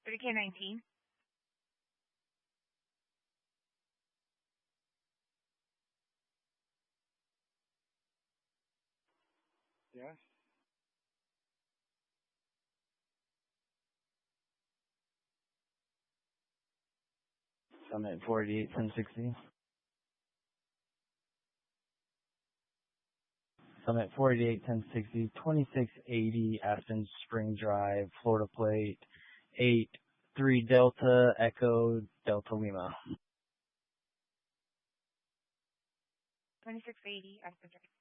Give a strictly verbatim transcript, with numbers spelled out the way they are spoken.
three K nineteen. Yeah. Summit forty-eight ten sixty. Summit forty-eight ten sixty, twenty-six eighty Aspen Spring Drive, Florida Plate, eight three Delta Echo Delta Lima. twenty-six eighty Aspen Drive.